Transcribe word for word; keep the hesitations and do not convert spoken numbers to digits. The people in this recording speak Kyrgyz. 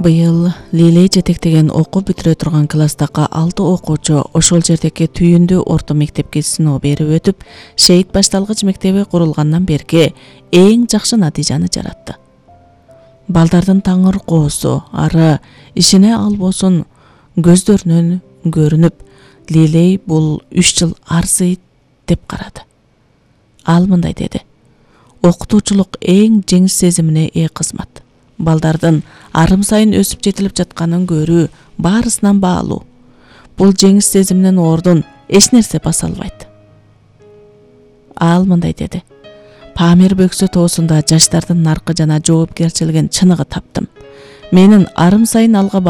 Быйыл Лилей жетектеген окуу бүтүрө турган класстагы алты окуучу ошол жердеги түйүндүү орто мектепке сыноо берип өтүп, Шейит башталгыч мектеби курулгандан берки эң жакшы натыйжаны жаратты. Балдардын таңыр коосу, ары ишине албосун көздөрүнөн көрүнүп, Лилей бул үч жыл арзыйт деп карады. Ал мындай деди: окутуучулук эң жеңиш сезимине ээ кызмат. Балдардын арым сайын өсүп жетилип жатканын көрүү баарысынан баалуу. Бул жеңиш сезиминин ордун эч нерсе баса албайт. Ал мындай деди: Памир бөксө тоосунда жаштардын наркы жана жоопкерчилигин чыныгы таптым. Менин арым сайын алга